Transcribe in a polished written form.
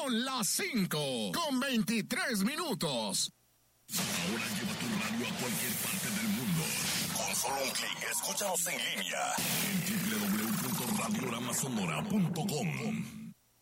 Son las 5:23. Ahora lleva tu radio a cualquier parte del mundo. Con solo un clic, escúchanos en línea en www.radiogramasonora.com.